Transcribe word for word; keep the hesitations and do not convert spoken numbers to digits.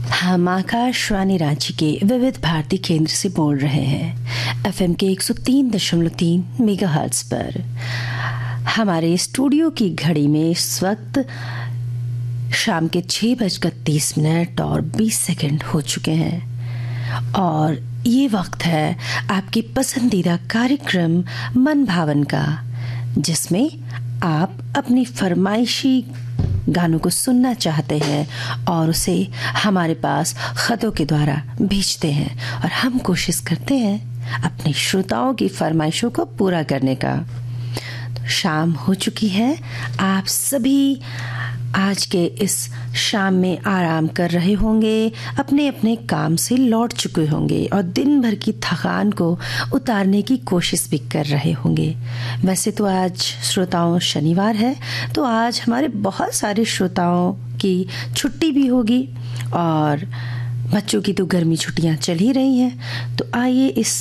हम आकाशवाणी रांची के विविध भारती केंद्र से बोल रहे हैं एफएम के एक सौ तीन दशमलव तीन मेगाहर्ट्ज पर। हमारे स्टूडियो की घड़ी में इस वक्त शाम के छः बजकर तीस मिनट और बीस सेकंड हो चुके हैं और ये वक्त है आपकी पसंदीदा कार्यक्रम मन भावन का, जिसमें आप अपनी फरमाइशी गानों को सुनना चाहते हैं और उसे हमारे पास खतों के द्वारा भेजते हैं और हम कोशिश करते हैं अपने श्रोताओं की फरमाइशों को पूरा करने का। तो शाम हो चुकी है, आप सभी आज के इस शाम में आराम कर रहे होंगे, अपने अपने काम से लौट चुके होंगे और दिन भर की थकान को उतारने की कोशिश भी कर रहे होंगे। वैसे तो आज श्रोताओं शनिवार है, तो आज हमारे बहुत सारे श्रोताओं की छुट्टी भी होगी और बच्चों की तो गर्मी छुट्टियां चल ही रही हैं। तो आइए इस